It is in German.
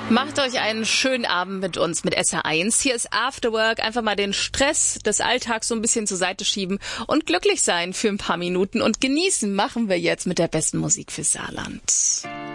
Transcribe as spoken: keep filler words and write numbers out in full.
Macht euch einen schönen Abend mit uns, mit S R eins. Hier ist After Work. Einfach mal den Stress des Alltags so ein bisschen zur Seite schieben und glücklich sein für ein paar Minuten. Und genießen machen wir jetzt mit der besten Musik für Saarland.